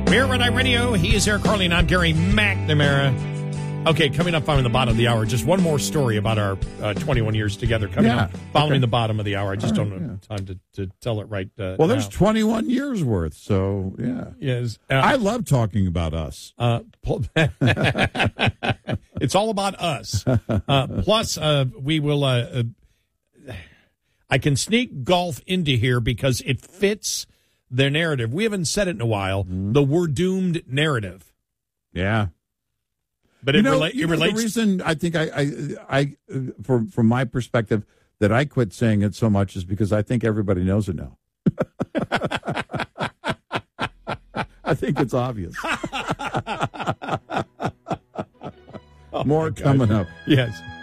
Mirror Red Eye Radio. He is Eric Carly, and I'm Gary McNamara. Okay, coming up on the bottom of the hour, just one more story about our 21 years together coming up following the bottom of the hour. I just don't have time to tell it right Well, there's 21 years worth, so, yeah. Yes. I love talking about us. It's all about us. Plus, we will... I can sneak golf into here because it fits their narrative. We haven't said it in a while. The "we're doomed" narrative. Yeah. But it relates. The reason I think I from my perspective, that I quit saying it so much is because I think everybody knows it now. I think it's obvious. Oh, More coming up. Yes.